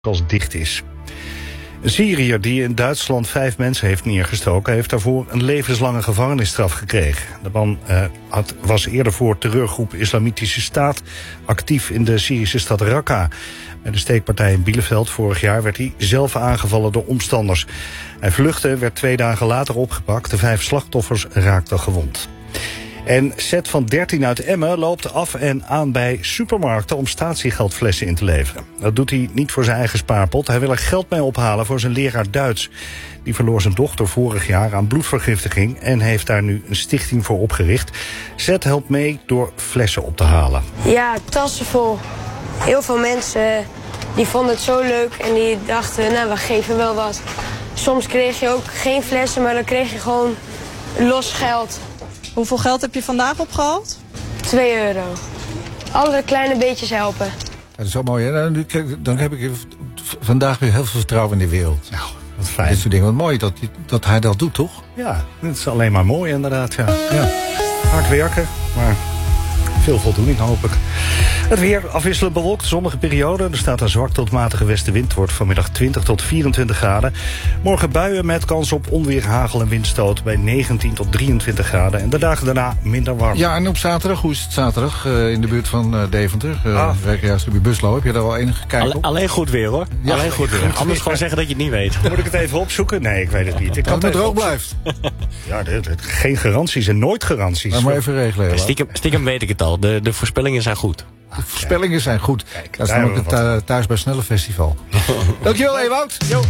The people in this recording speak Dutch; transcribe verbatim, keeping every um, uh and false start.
als dicht is. Een Syriër die in Duitsland vijf mensen heeft neergestoken, heeft daarvoor een levenslange gevangenisstraf gekregen. De man uh, had, was eerder voor terreurgroep Islamitische Staat actief in de Syrische stad Raqqa. Bij de steekpartij in Bielefeld vorig jaar werd hij zelf aangevallen door omstanders. Hij vluchtte, werd twee dagen later opgepakt. De vijf slachtoffers raakten gewond. En Seth van dertien uit Emmen loopt af en aan bij supermarkten om statiegeldflessen in te leveren. Dat doet hij niet voor zijn eigen spaarpot. Hij wil er geld mee ophalen voor zijn leraar Duits. Die verloor zijn dochter vorig jaar aan bloedvergiftiging en heeft daar nu een stichting voor opgericht. Seth helpt mee door flessen op te halen. Ja, tassen vol. Heel veel mensen die vonden het zo leuk en die dachten, nou, we geven wel wat. Soms kreeg je ook geen flessen, maar dan kreeg je gewoon los geld. Hoeveel geld heb je vandaag opgehaald? twee euro. Alle kleine beetjes helpen. Dat is wel mooi, hè? Dan, dan heb ik vandaag weer heel veel vertrouwen in de wereld. Nou, wat fijn. Dit soort dingen, wat mooi dat, dat hij dat doet, toch? Ja, het is alleen maar mooi inderdaad. Ja. Ja. Hard werken, maar veel voldoening hoop ik. Het weer afwisselend bewolkt, zonnige periode. Er staat een zwak tot matige westenwind. Wordt vanmiddag twintig tot vierentwintig graden. Morgen buien met kans op onweer, hagel en windstoot bij negentien tot drieëntwintig graden. En de dagen daarna minder warm. Ja, en op zaterdag, hoe is het zaterdag uh, in de buurt van uh, Deventer? Uh, ah. Werk juist op je Buslo. Heb je daar wel enige kijk op? Alle, alleen goed weer, hoor. Ja, alleen goed weer. Anders gewoon zeggen dat je het niet weet. Moet ik het even opzoeken? Nee, ik weet het niet. Ik kan het het droog opzoeken. blijft. Ja, dit, dit, geen garanties en nooit garanties. Maar, maar even regelen. Stiekem, stiekem weet ik het al. De, de voorspellingen zijn goed. De voorspellingen zijn goed. Kijk, dat is namelijk het uh, Thuis bij Snelle Festival. Dankjewel, Ewout. Jo.